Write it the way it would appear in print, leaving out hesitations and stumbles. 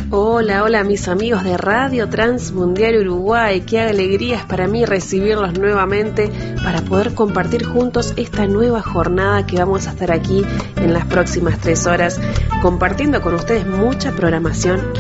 Hola, hola mis amigos de Radio Transmundial Uruguay, qué alegría es para mí recibirlos nuevamente para poder compartir juntos esta nueva jornada que vamos a estar aquí en las próximas 3 horas, compartiendo con ustedes mucha programación